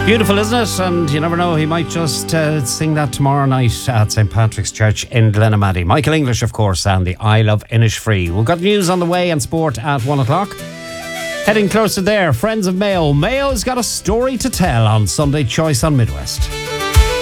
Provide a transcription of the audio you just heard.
Beautiful, isn't it? And you never know, he might just sing that tomorrow night at St. Patrick's Church in Glenamaddy. Michael English, of course, and the I Love Innisfree. We've got news on the way and sport at 1 o'clock. Heading closer there, friends of Mayo. Mayo's got a story to tell on Sunday Choice on Midwest.